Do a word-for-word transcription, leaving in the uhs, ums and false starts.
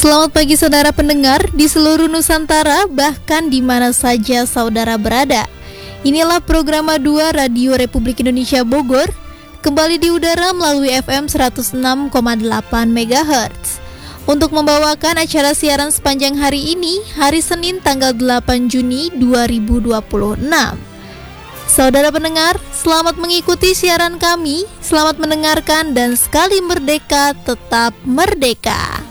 Selamat pagi saudara pendengar di seluruh Nusantara, bahkan di mana saja saudara berada. Inilah program dua Radio Republik Indonesia Bogor, kembali di udara melalui F M seratus enam koma delapan megahertz. Untuk membawakan acara siaran sepanjang hari ini, hari Senin tanggal delapan Juni dua ribu dua puluh enam. Saudara pendengar, selamat mengikuti siaran kami, selamat mendengarkan dan sekali merdeka tetap merdeka.